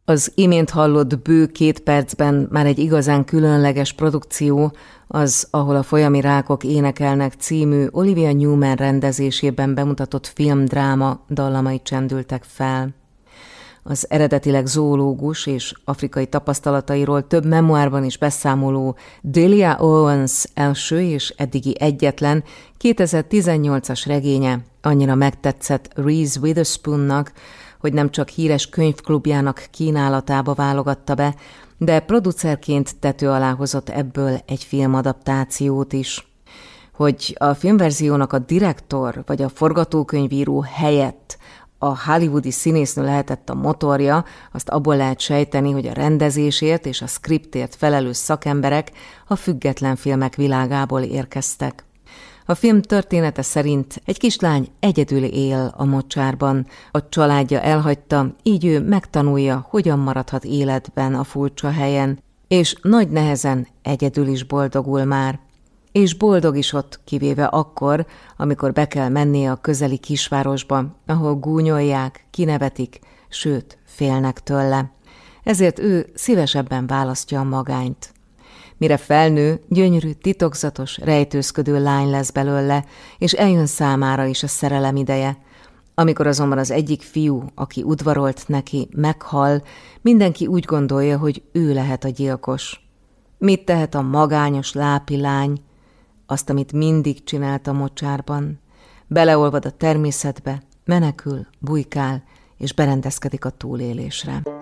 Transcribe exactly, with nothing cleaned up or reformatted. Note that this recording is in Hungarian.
Az imént hallott bő két percben már egy igazán különleges produkció, az Ahol a folyami rákok énekelnek című Olivia Newman rendezésében bemutatott filmdráma dallamai csendültek fel. Az eredetileg zoológus és afrikai tapasztalatairól több memoárban is beszámoló Delia Owens első és eddigi egyetlen kétezer-tizennyolcas regénye annyira megtetszett Reese Witherspoonnak, hogy nem csak híres könyvklubjának kínálatába válogatta be, de producerként tető alá hozott ebből egy filmadaptációt is. Hogy a filmverziónak a direktor vagy a forgatókönyvíró helyett a hollywoodi színésznő lehetett a motorja, azt abból lehet sejteni, hogy a rendezésért és a skriptért felelős szakemberek a független filmek világából érkeztek. A film története szerint egy kislány egyedül él a mocsárban, a családja elhagyta, így ő megtanulja, hogyan maradhat életben a furcsa helyen, és nagy nehezen egyedül is boldogul már. És boldog is ott, kivéve akkor, amikor be kell mennie a közeli kisvárosba, ahol gúnyolják, kinevetik, sőt, félnek tőle. Ezért ő szívesebben választja a magányt. Mire felnő, gyönyörű, titokzatos, rejtőzködő lány lesz belőle, és eljön számára is a szerelem ideje. Amikor azonban az egyik fiú, aki udvarolt neki, meghal, mindenki úgy gondolja, hogy ő lehet a gyilkos. Mit tehet a magányos lápi lány? Azt, amit mindig csinált a mocsárban. Beleolvad a természetbe, menekül, bujkál, és berendezkedik a túlélésre.